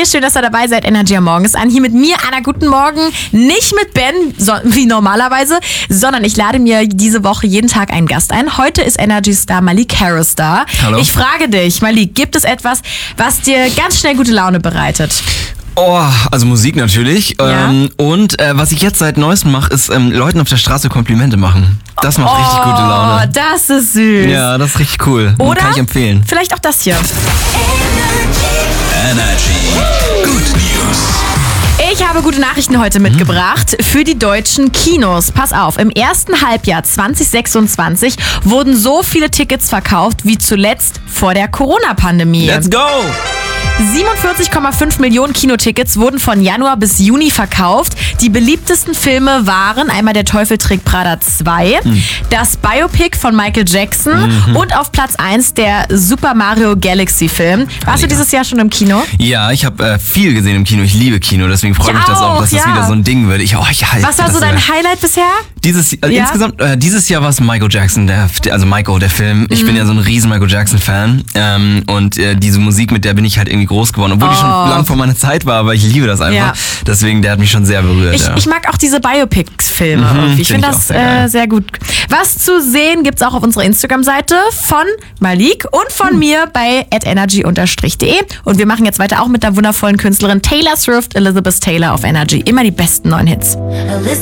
Hey, schön, dass ihr dabei seid. Energy am Morgen ist an. Hier mit mir, Anna, guten Morgen. Nicht mit Ben, wie normalerweise, sondern ich lade mir diese Woche jeden Tag einen Gast ein. Heute ist Energy-Star Malik Harris da. Hallo. Ich frage dich, Malik, gibt es etwas, was dir ganz schnell gute Laune bereitet? Oh, also Musik natürlich. Ja. Und was ich jetzt seit Neuestem mache, ist Leuten auf der Straße Komplimente machen. Das macht richtig gute Laune. Oh, das ist süß. Ja, das ist richtig cool. Oder kann ich empfehlen. vielleicht auch das hier. Energy. Good News. Ich habe gute Nachrichten heute mitgebracht für die deutschen Kinos. Pass auf, im ersten Halbjahr 2026 wurden so viele Tickets verkauft wie zuletzt vor der Corona-Pandemie. Let's go! 47,5 Millionen Kinotickets wurden von Januar bis Juni verkauft. Die beliebtesten Filme waren einmal Der Teufel trägt Prada 2, das Biopic von Michael Jackson und auf Platz 1 der Super Mario Galaxy Film. Warst du dieses Jahr schon im Kino? Ja, ich habe viel gesehen im Kino. Ich liebe Kino, deswegen freue mich das auch, dass das wieder so ein Ding wird. Was war so dein Highlight bisher? Insgesamt, dieses Jahr war es Michael Jackson, der Film. Ich bin ja so ein riesen Michael Jackson-Fan. Und diese Musik, mit der bin ich halt irgendwie groß geworden, obwohl die schon lang vor meiner Zeit war, aber ich liebe das einfach. Ja. Deswegen, der hat mich schon sehr berührt. Ich mag auch diese Biopics-Filme irgendwie. Ich finde das sehr gut. Was zu sehen gibt's auch auf unserer Instagram-Seite von Malik und von mir bei @energy_de. Und wir machen jetzt weiter auch mit der wundervollen Künstlerin Taylor Swift, Elizabeth Taylor auf Energy. Immer die besten neuen Hits. Elizabeth